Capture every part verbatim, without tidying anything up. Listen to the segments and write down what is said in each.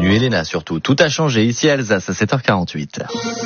bienvenue Elena surtout. Tout a changé ici à Alsace à sept heures quarante-huit.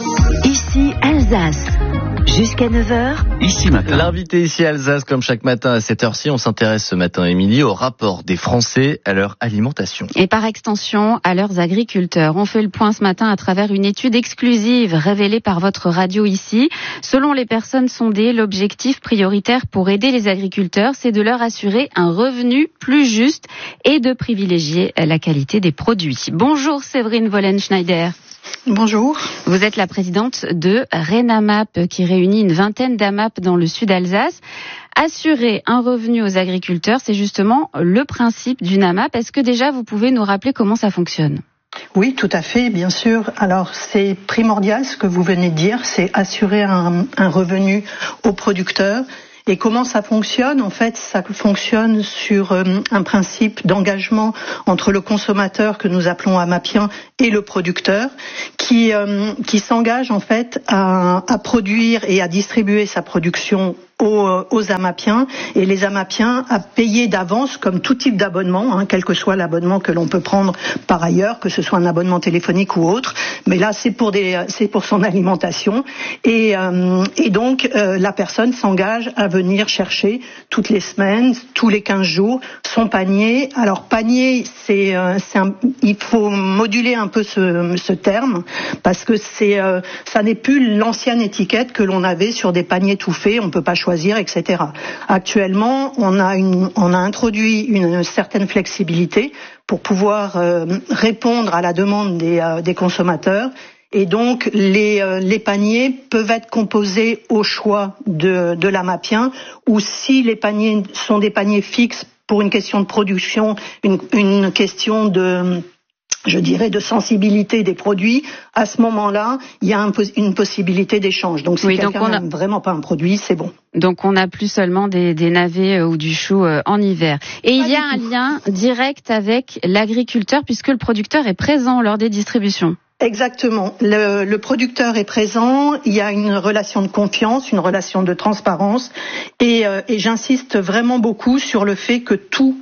Ici Alsace. Jusqu'à neuf heures. Ici matin. L'invité ici à Alsace, comme chaque matin à cette heure-ci, on s'intéresse ce matin, Émilie, au rapport des Français à leur alimentation. Et par extension, à leurs agriculteurs. On fait le point ce matin à travers une étude exclusive révélée par votre radio ici. Selon les personnes sondées, l'objectif prioritaire pour aider les agriculteurs, c'est de leur assurer un revenu plus juste et de privilégier la qualité des produits. Bonjour Séverine Wollenschneider. Bonjour. Vous êtes la présidente de Renamap qui réunit une vingtaine d'A M A P dans le sud Alsace. Assurer un revenu aux agriculteurs, c'est justement le principe d'une A M A P. Est-ce que déjà vous pouvez nous rappeler comment ça fonctionne ? Oui, tout à fait, bien sûr. Alors, c'est primordial ce que vous venez de dire, c'est assurer un, un revenu aux producteurs. Et comment ça fonctionne ? En fait, ça fonctionne sur euh, un principe d'engagement entre le consommateur que nous appelons amapien et le producteur, qui euh, qui s'engage en fait à, à produire et à distribuer sa production aux, aux amapiens, et les amapiens à payer d'avance comme tout type d'abonnement, hein, quel que soit l'abonnement que l'on peut prendre par ailleurs, que ce soit un abonnement téléphonique ou autre. Mais là, c'est pour des, c'est pour son alimentation, et euh, et donc euh, la personne s'engage à venir chercher toutes les semaines, tous les quinze jours, son panier. Alors panier, c'est, euh, c'est un, il faut moduler un peu ce, ce terme, parce que c'est, euh, ça n'est plus l'ancienne étiquette que l'on avait sur des paniers tout faits. On peut pas choisir, et cetera. Actuellement, on a une, on a introduit une certaine flexibilité pour pouvoir euh, répondre à la demande des, euh, des consommateurs. Et donc, les, euh, les paniers peuvent être composés au choix de, de l'amapien, ou si les paniers sont des paniers fixes pour une question de production, une, une question de, je dirais, de sensibilité des produits, à ce moment-là, il y a un, une possibilité d'échange. Donc, si oui, quelqu'un n'a a... vraiment pas un produit, c'est bon. Donc, on n'a plus seulement des, des navets ou du chou en hiver. Et pas il y a un tout. lien direct avec l'agriculteur, puisque le producteur est présent lors des distributions. Exactement. Le, le producteur est présent, il y a une relation de confiance, une relation de transparence, et, euh, et j'insiste vraiment beaucoup sur le fait que tout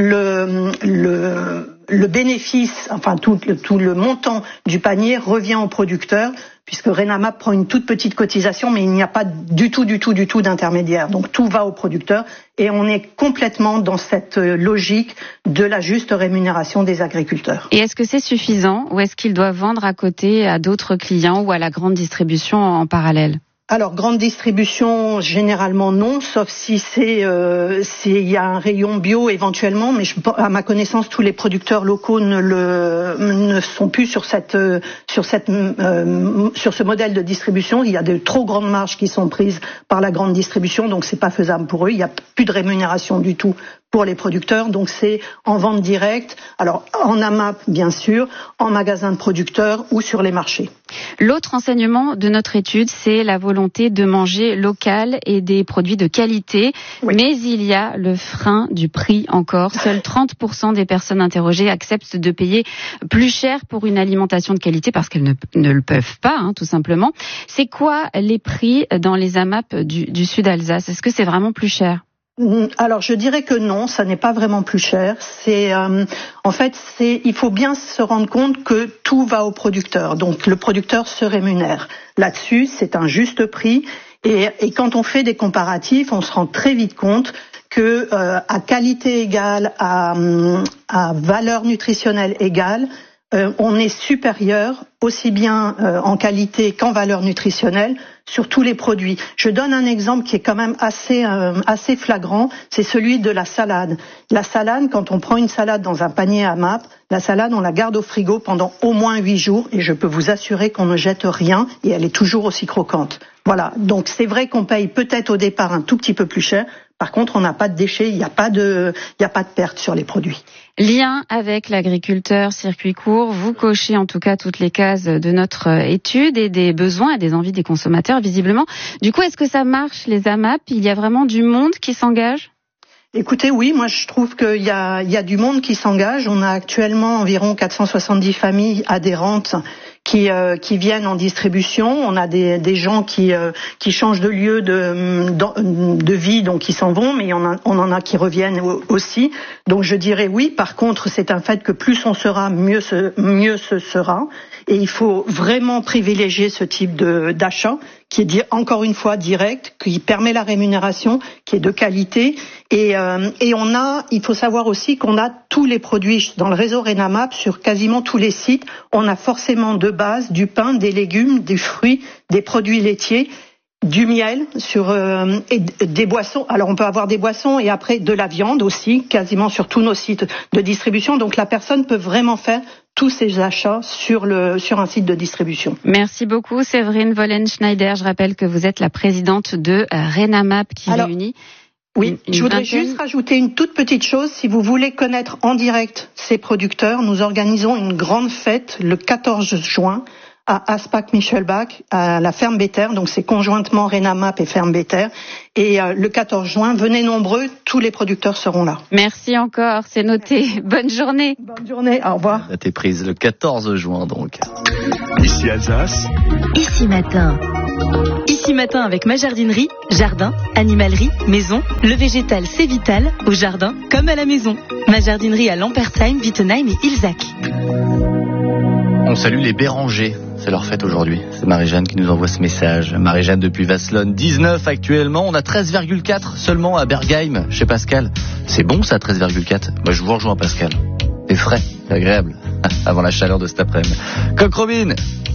le, le, le bénéfice, enfin tout le, tout le montant du panier revient au producteur, puisque Renamap prend une toute petite cotisation, mais il n'y a pas du tout, du tout, du tout d'intermédiaire. Donc tout va au producteur, et on est complètement dans cette logique de la juste rémunération des agriculteurs. Et est-ce que c'est suffisant, ou est-ce qu'ils doivent vendre à côté à d'autres clients ou à la grande distribution en parallèle ? Alors, grande distribution, généralement non, sauf si c'est euh, s'il y a un rayon bio éventuellement, mais je, à ma connaissance, tous les producteurs locaux ne le ne sont plus sur cette sur cette euh, sur ce modèle de distribution. Il y a de trop grandes marges qui sont prises par la grande distribution, donc c'est pas faisable pour eux. Il y a plus de rémunération du tout pour les producteurs, donc c'est en vente directe. Alors en A M A P bien sûr, en magasin de producteurs ou sur les marchés. L'autre enseignement de notre étude, c'est la volonté de manger local et des produits de qualité. Oui. Mais il y a le frein du prix encore. Seuls trente pour cent des personnes interrogées acceptent de payer plus cher pour une alimentation de qualité parce qu'elles ne, ne le peuvent pas, hein, tout simplement. C'est quoi les prix dans les A M A P du, du sud Alsace ? Est-ce que c'est vraiment plus cher ? Alors je dirais que non, ça n'est pas vraiment plus cher. C'est euh, en fait c'est il faut bien se rendre compte que tout va au producteur. Donc le producteur se rémunère. Là-dessus, c'est un juste prix, et, et quand on fait des comparatifs, on se rend très vite compte que euh, à qualité égale, à, à valeur nutritionnelle égale, euh, on est supérieur aussi bien euh, en qualité qu'en valeur nutritionnelle sur tous les produits. Je donne un exemple qui est quand même assez euh, assez flagrant, c'est celui de la salade. La salade, quand on prend une salade dans un panier à M A P, la salade, on la garde au frigo pendant au moins huit jours, et je peux vous assurer qu'on ne jette rien, et elle est toujours aussi croquante. Voilà, donc c'est vrai qu'on paye peut-être au départ un tout petit peu plus cher. Par contre, on n'a pas de déchets, il n'y a pas de, il n'y a pas de perte sur les produits. Lien avec l'agriculteur, circuit court, vous cochez en tout cas toutes les cases de notre étude et des besoins et des envies des consommateurs, visiblement. Du coup, est-ce que ça marche, les A M A P ? Il y a vraiment du monde qui s'engage ? Écoutez, oui, moi je trouve qu'il y a, il y a du monde qui s'engage. On a actuellement environ quatre cent soixante-dix familles adhérentes qui euh, qui viennent en distribution. On a des des gens qui euh, qui changent de lieu de de vie, donc ils s'en vont, mais on, a, on en a qui reviennent aussi. Donc je dirais oui. Par contre, c'est un fait que plus on sera, mieux ce mieux ce sera. Et il faut vraiment privilégier ce type de d'achat qui est dit, encore une fois direct, qui permet la rémunération, qui est de qualité. Et, euh, et on a, il faut savoir aussi qu'on a tous les produits dans le réseau Renamap sur quasiment tous les sites. On a forcément de base du pain, des légumes, des fruits, des produits laitiers, du miel sur euh, et des boissons. Alors on peut avoir des boissons et après de la viande aussi, quasiment sur tous nos sites de distribution. Donc la personne peut vraiment faire tous ses achats sur le sur un site de distribution. Merci beaucoup Séverine Vollen-Schneider. Je rappelle que vous êtes la présidente de Renamap qui Alors, réunit. Oui, une je voudrais vingtaine. juste rajouter une toute petite chose. Si vous voulez connaître en direct ces producteurs, nous organisons une grande fête le quatorze juin à Aspac-Michelbach, à la ferme Béter. Donc c'est conjointement Renamap et ferme Béter. Et euh, le quatorze juin, venez nombreux, tous les producteurs seront là. Merci encore, c'est noté. Bonne journée. Bonne journée, au revoir. La date est prise le quatorze juin donc. Ici Alsace. Ici Matin. Ici Matin avec ma jardinerie, jardin, animalerie, maison, le végétal c'est vital, au jardin comme à la maison. Ma jardinerie à Lampersheim, Wittenheim et Ilzac. On salue les Bérangers, c'est leur fête aujourd'hui. C'est Marie-Jeanne qui nous envoie ce message. Marie-Jeanne depuis Vasselonne, dix-neuf actuellement. On a treize virgule quatre seulement à Bergheim, chez Pascal. C'est bon ça, treize virgule quatre. Moi je vous rejoins Pascal. C'est frais, c'est agréable, avant la chaleur de cet après-midi. Coq Robin.